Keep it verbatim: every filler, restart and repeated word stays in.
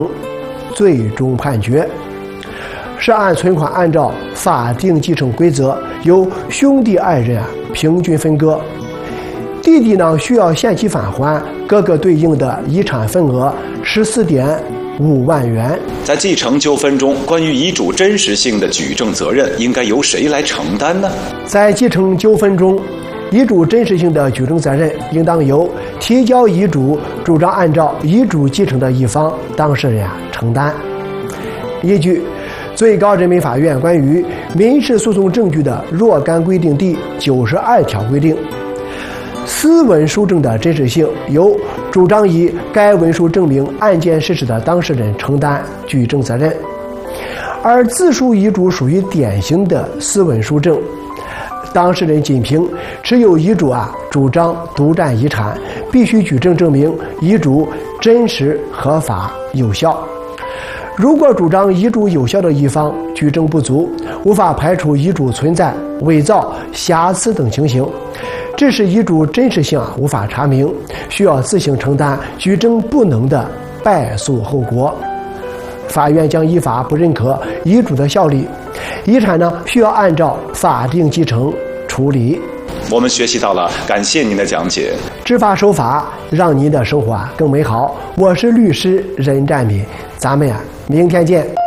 最终判决。涉案存款按照法定继承规则由兄弟二人啊平均分割，弟弟呢需要限期返还哥哥对应的遗产份额十四点五万元。 在继承纠纷中，关于遗嘱真实性的举证责任应该由谁来承担呢？ 在继承纠纷中，遗嘱真实性的举证责任应当由提交遗嘱、主张按照遗嘱继承的一方当事人啊承担。依据最高人民法院关于民事诉讼证据的若干规定第九十二条规定，私文书证的真实性由主张以该文书证明案件事实的当事人承担举证责任，而自书遗嘱属于典型的私文书证，当事人仅凭持有遗嘱啊主张独占遗产，必须举证证明遗嘱真实、合法、有效。如果主张遗嘱有效的一方举证不足，无法排除遗嘱存在伪造、瑕疵等情形，致使遗嘱真实性啊无法查明，需要自行承担举证不能的败诉后果。法院将依法不认可遗嘱的效力，遗产呢需要按照法定继承处理。 我们学习到了，感谢您的讲解。 知法守法，让您的生活啊更美好。我是律师任占敏，咱们呀明天见。